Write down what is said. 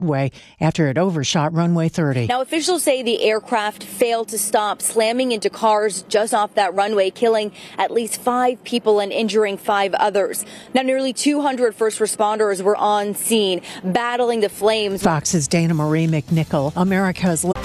way after it overshot runway 30. Now, officials say the aircraft failed to stop, slamming into cars just off that runway, killing at least 5 people and injuring 5 others. Now, nearly 200 first responders were on scene, battling the flames. Fox's Dana Marie McNichol, America's